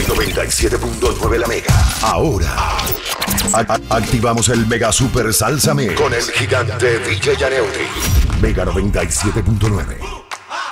97.9 la Mega. Ahora activamos el Mega Super Salsa Mix con el gigante DJ Yaneudi. Mega 97.9.